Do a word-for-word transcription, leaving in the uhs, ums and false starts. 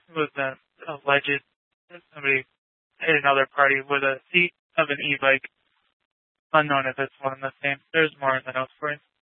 was an alleged that somebody hit another party with a seat of an e-bike. Unknown if it's one and the same. There's more in the notes for you.